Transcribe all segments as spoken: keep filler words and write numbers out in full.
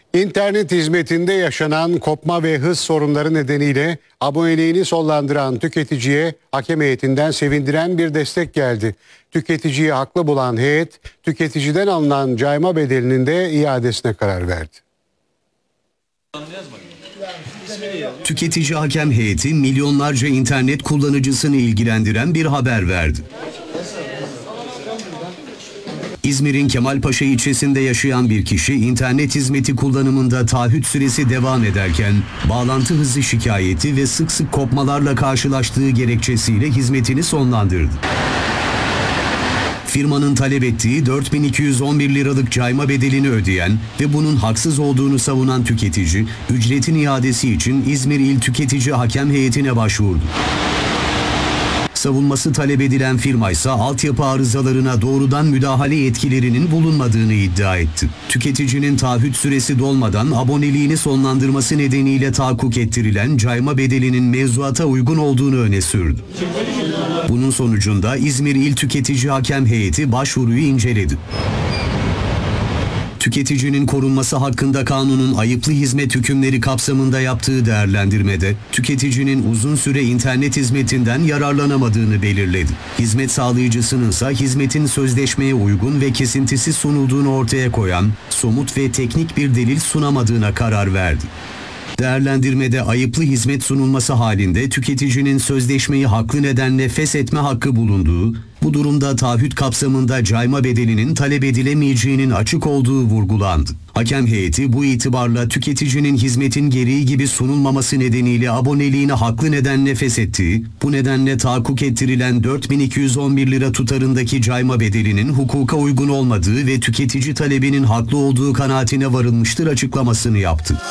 İnternet hizmetinde yaşanan kopma ve hız sorunları nedeniyle aboneliğini sonlandıran tüketiciye hakem heyetinden sevindiren bir destek geldi. Tüketiciyi haklı bulan heyet, tüketiciden alınan cayma bedelinin de iadesine karar verdi. Tüketici hakem heyeti milyonlarca internet kullanıcısını ilgilendiren bir haber verdi. İzmir'in Kemalpaşa ilçesinde yaşayan bir kişi internet hizmeti kullanımında taahhüt süresi devam ederken bağlantı hızı şikayeti ve sık sık kopmalarla karşılaştığı gerekçesiyle hizmetini sonlandırdı. Firmanın talep ettiği dört bin iki yüz on bir liralık cayma bedelini ödeyen ve bunun haksız olduğunu savunan tüketici, ücretin iadesi için İzmir İl Tüketici Hakem Heyeti'ne başvurdu. Savunması talep edilen firma ise altyapı arızalarına doğrudan müdahale yetkilerinin bulunmadığını iddia etti. Tüketicinin taahhüt süresi dolmadan aboneliğini sonlandırması nedeniyle tahakkuk ettirilen cayma bedelinin mevzuata uygun olduğunu öne sürdü. Bunun sonucunda İzmir İl Tüketici Hakem Heyeti başvuruyu inceledi. Tüketicinin korunması hakkında kanunun ayıplı hizmet hükümleri kapsamında yaptığı değerlendirmede, tüketicinin uzun süre internet hizmetinden yararlanamadığını belirledi. Hizmet sağlayıcısının ise hizmetin sözleşmeye uygun ve kesintisiz sunulduğunu ortaya koyan, somut ve teknik bir delil sunamadığına karar verdi. Değerlendirmede ayıplı hizmet sunulması halinde tüketicinin sözleşmeyi haklı nedenle feshetme hakkı bulunduğu, bu durumda taahhüt kapsamında cayma bedelinin talep edilemeyeceğinin açık olduğu vurgulandı. Hakem heyeti bu itibarla tüketicinin hizmetin gereği gibi sunulmaması nedeniyle aboneliğini haklı nedenle feshettiği, bu nedenle tahakkuk ettirilen dört bin iki yüz on bir lira tutarındaki cayma bedelinin hukuka uygun olmadığı ve tüketici talebinin haklı olduğu kanaatine varılmıştır açıklamasını yaptı.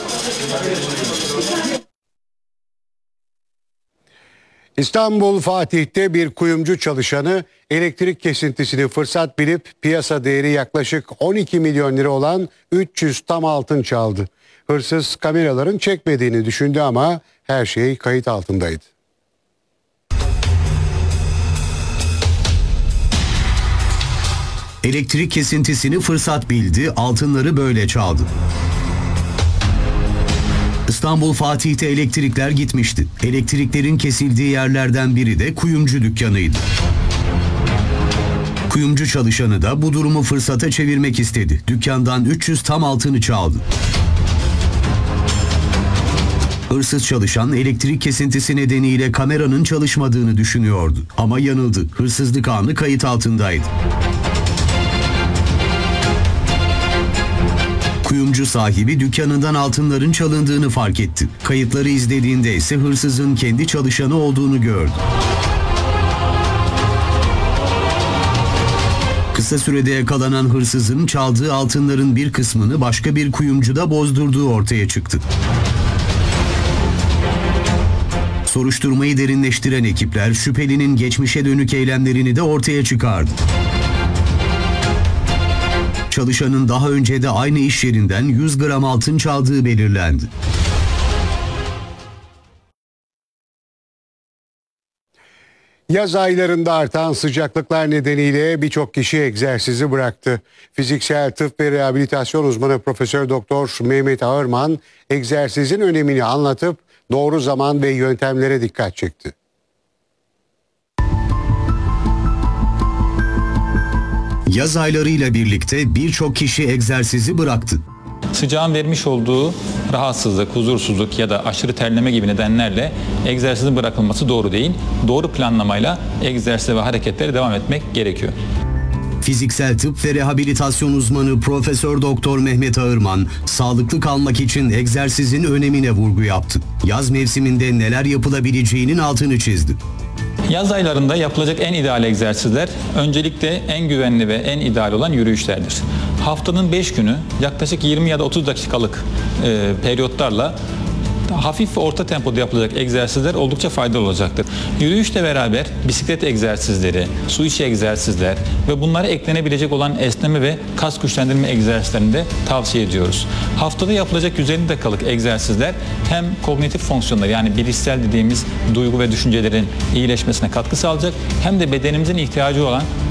İstanbul Fatih'te bir kuyumcu çalışanı elektrik kesintisini fırsat bilip piyasa değeri yaklaşık on iki milyon lira olan üç yüz tam altın çaldı. Hırsız kameraların çekmediğini düşündü ama her şey kayıt altındaydı. Elektrik kesintisini fırsat bildi, altınları böyle çaldı. İstanbul Fatih'te elektrikler gitmişti. Elektriklerin kesildiği yerlerden biri de kuyumcu dükkanıydı. Kuyumcu çalışanı da bu durumu fırsata çevirmek istedi. Dükkandan üç yüz tam altını çaldı. Hırsız çalışan elektrik kesintisi nedeniyle kameranın çalışmadığını düşünüyordu. Ama yanıldı. Hırsızlık anı kayıt altındaydı. Kuyumcu sahibi dükkanından altınların çalındığını fark etti. Kayıtları izlediğinde ise hırsızın kendi çalışanı olduğunu gördü. Kısa sürede yakalanan hırsızın çaldığı altınların bir kısmını başka bir kuyumcuda bozdurduğu ortaya çıktı. Soruşturmayı derinleştiren ekipler şüphelinin geçmişe dönük eylemlerini de ortaya çıkardı. Çalışanın daha önce de aynı iş yerinden yüz gram altın çaldığı belirlendi. Yaz aylarında artan sıcaklıklar nedeniyle birçok kişi egzersizi bıraktı. Fiziksel tıp ve rehabilitasyon uzmanı Profesör Doktor Mehmet Ağırman egzersizin önemini anlatıp doğru zaman ve yöntemlere dikkat çekti. Yaz aylarıyla birlikte birçok kişi egzersizi bıraktı. Sıcağın vermiş olduğu rahatsızlık, huzursuzluk ya da aşırı terleme gibi nedenlerle egzersizin bırakılması doğru değil. Doğru planlamayla egzersize ve hareketlere devam etmek gerekiyor. Fiziksel tıp ve rehabilitasyon uzmanı Profesör Doktor Mehmet Ağırman, sağlıklı kalmak için egzersizin önemine vurgu yaptı. Yaz mevsiminde neler yapılabileceğinin altını çizdi. Yaz aylarında yapılacak en ideal egzersizler öncelikle en güvenli ve en ideal olan yürüyüşlerdir. Haftanın beş günü yaklaşık yirmi ya da otuz dakikalık e, periyotlarla hafif ve orta tempoda yapılacak egzersizler oldukça faydalı olacaktır. Yürüyüşle beraber bisiklet egzersizleri, su içi egzersizler ve bunlara eklenebilecek olan esneme ve kas güçlendirme egzersizlerini de tavsiye ediyoruz. Haftada yapılacak yüz elli dakikalık egzersizler hem kognitif fonksiyonlar yani bilişsel dediğimiz duygu ve düşüncelerin iyileşmesine katkı sağlayacak hem de bedenimizin ihtiyacı olan